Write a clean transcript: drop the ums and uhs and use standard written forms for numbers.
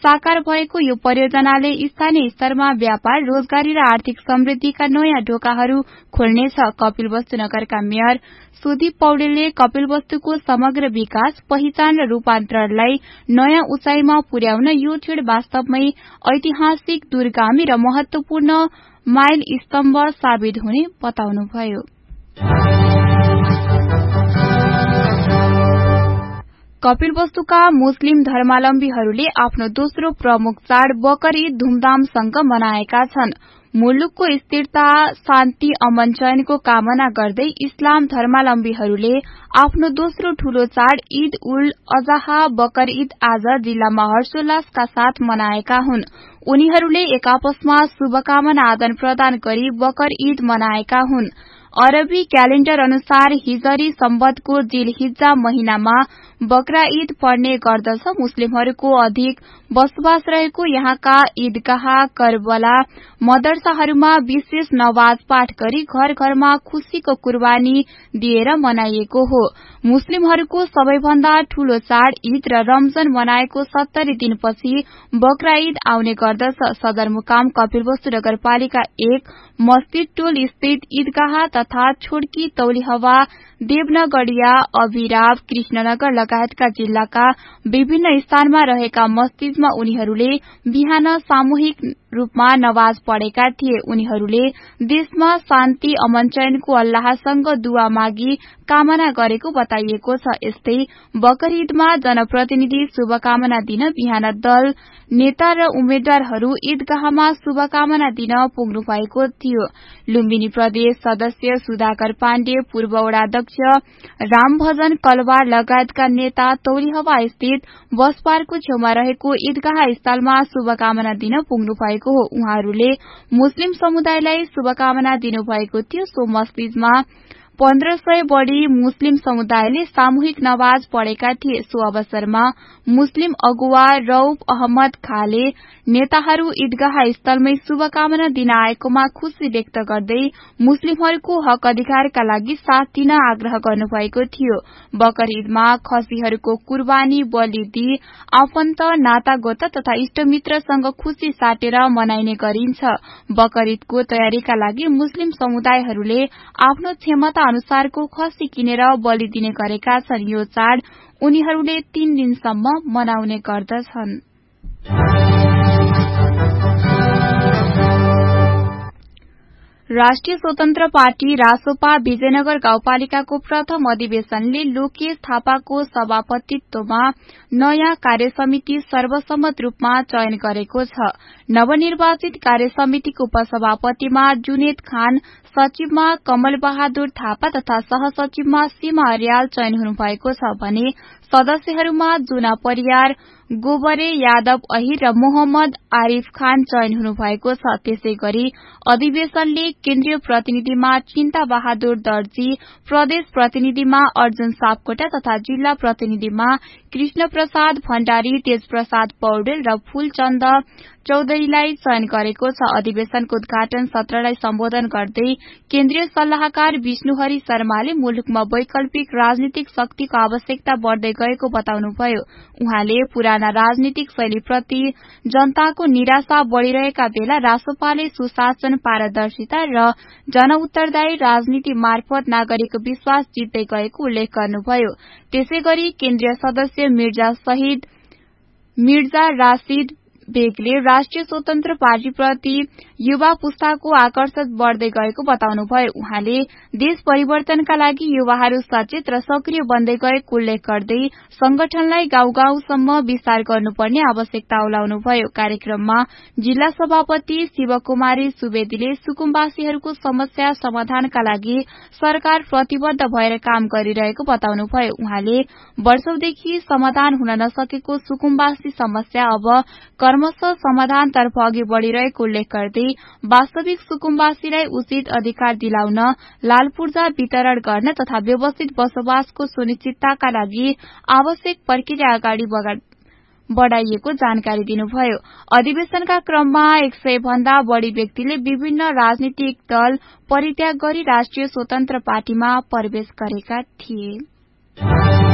साकार भएको यो परियोजनाले स्थानीय स्तरमा व्यापार, रोजगारी र आर्थिक समृद्धिका नयाँ ढोकाहरू खोल्नेछ। कपिलवस्तु नगरका मेयर सुदीप पौडेलले कपिलवस्तुको समग्र विकास, पहिचान र रूपान्तरणलाई नयाँ उचाइमा पुर्याउन यो क्षण वास्तवमै ऐतिहासिक, दूरगामी र महत्वपूर्ण माइल स्तम्भ साबित हुने बताउनुभयो। कपिलवस्तुका मुस्लिम धर्मावलम्बीहरूले आफ्नो दोस्रो प्रमुख चाड बकर ईद धूमधामसँग मनाएका छन्। मुलुकको स्थिरता, शान्ति, अमन चयनको कामना गर्दै इस्लाम धर्मावलम्बीहरूले आफ्नो दोस्रो ठूलो चाड ईद उल अजहा बकर ईद आज जिल्लामा हर्षोल्लासका साथ मनाएका हुन्। उनीहरूले एक आपसमा शुभकामना आदान प्रदान गरी बकर ईद मनाएका हुन्। अरबी क्यालेण्डर अनुसार हिजरी सम्बतको जिलहिज्जा महिनामा बकरा ईद पर्ने गर्दछ। मुस्लिमहरूको अधिक बसोबास रहेको यहाँका ईदगाह, करबला, मदरसाहरूमा विशेष नमाज पाठ गरी घर घरमा खुशीको कुर्बानी दिएर मनाइएको हो। मुस्लिमहरूको सबैभन्दा ठूलो चाड ईद र रमजान मनाएको 70 दिनपछि बकरा ईद आउने गर्दछ। सदरमुकाम कपिलवस्तु नगरपालिका 1 मस्जिद टोल स्थित ईदगाह तथा छोड्की, तौलिहवा, देवनगरिया, अभिराव, कृष्णनगर लगायतका जिल्लाका विभिन्न स्थानमा रहेका मस्जिदमा उनीहरूले बिहान सामूहिक रूपमा नमाज पढेका थिए। उनीहरूले देशमा शान्ति, अमन चयनको अल्लाहसँग दुआ मागी कामना गरेको बताइएको छ। यस्तै बकर ईदमा जनप्रतिनिधि शुभकामना दिन बिहान दल, नेता र उम्मेद्वारहरू ईदगाहमा शुभकामना दिन पुग्नु भएको थियो। लुम्बिनी प्रदेश सदस्य सुधाकर पाण्डे, पूर्व वडाध्यक्ष रामभजन कलवार लगायतका नेता तौलिहवा स्थित बस पार्कको छेउमा रहेको ईदगाह स्थलमा शुभकामना दिन पुग्नु भएको हो। उहाँहरूले मुस्लिम समुदायलाई शुभकामना दिनुभएको थियो। सो मस्जिदमा 1500 बढ़ी मुस्लिम समुदायले सामूहिक नमाज पढेका थिए। सो अवसरमा मुस्लिम अगुवा रौफ अहमद खाले नेताहरू ईदगाह स्थलमै शुभकामना दिन आएकोमा खुशी व्यक्त गर्दै मुस्लिमहरूको हक अधिकारका लागि साथ दिन आग्रह गर्नुभएको थियो। बकर ईदमा खसीहरूको कुर्बानी, बलि दिई आफन्त, नातागोता तथा इष्टमित्रसँग खुशी साटेर मनाइने गरिन्छ। बकर ईदको तयारीका लागि मुस्लिम समुदायहरूले आफ्नो क्षमता अनुसारको खसी किनेर बलि दिने गरेका छन्। यो चाड उनीहरूले 3 दिनसम्म मनाउने गर्दछन्। राष्ट्रिय स्वतन्त्र पार्टी रासोपा विजयनगर गाउँपालिकाको प्रथम अधिवेशनले लोकेश थापाको सभापतित्वमा नयाँ कार्यसमिति सर्वसम्मत रूपमा चयन गरेको छ। नवनिर्वाचित कार्यसमितिको उपसभापतिमा जुनेद खान, सचिवमा कमल बहादुर थापा तथा सहसचिवमा सीमा अर्याल चयन हुनुभएको छ भने सदस्यहरूमा जुना परियार, गोबरे यादव अहिर र मोहम्मद आरिफ खान चयन हुनुभएको छ। त्यसै गरी अधिवेशनले केन्द्रीय प्रतिनिधिमा चिन्ता बहादुर दर्जी, प्रदेश प्रतिनिधिमा अर्जुन सापकोटा तथा जिल्ला प्रतिनिधिमा कृष्ण प्रसाद भण्डारी, तेज प्रसाद पौडेल र फूलचन्द चौधरीलाई चयन गरेको छ। अधिवेशनको उद्घाटन सत्रलाई सम्बोधन गर्दै केन्द्रीय सल्लाहकार विष्णुहरि शर्माले मुलुकमा वैकल्पिक राजनीतिक शक्तिको आवश्यकता बढ़दै गएको बताउनुभयो। उहाँले पुराना राजनीतिक शैलीप्रति जनताको निराशा बढ़िरहेका बेला रासोपाले सुशासन, पारदर्शिता र जनउत्तरदायी राजनीति मार्फत नागरिकको विश्वास जित्दै गएको उल्लेख गर्नुभयो। त्यसै गरी केन्द्रीय सदस्य मिर्जा राशिद बेगले राष्ट्रिय स्वतन्त्र पार्टीप्रति युवा पुस्ताको आकर्षण बढ़दै गएको बताउनुभयो। उहाँले देश परिवर्तनका लागि युवाहरू सचेत र सक्रिय बन्दै गएको उल्लेख गर्दै संगठनलाई गाउँ गाउँसम्म विस्तार गर्नुपर्ने आवश्यकता औलाउनुभयो। कार्यक्रममा जिल्ला सभापति शिवकुमारी सुवेदीले सुकुम्बासीहरूको समस्या समाधानका लागि सरकार प्रतिबद्ध भएर काम गरिरहेको बताउनुभयो। उहाँले वर्षौंदेखि समाधान हुन नसकेको सुकुम्बासी समस्या अब क्रमशः समाधानतर्फ अघि बढ़िरहेको उल्लेख गर्दै वास्तविक सुकुम्बासीलाई उचित अधिकार दिलाउन, लाल पूर्जा वितरण गर्न तथा व्यवस्थित बसोबासको सुनिश्चितताका लागि आवश्यक प्रक्रिया अगाडि बढ़ाइएको जानकारी दिनुभयो। अधिवेशनका क्रममा 100 भन्दा बढ़ी व्यक्तिले विभिन्न राजनीतिक दल परित्याग गरी राष्ट्रिय स्वतन्त्र पार्टीमा प्रवेश गरेका थिए।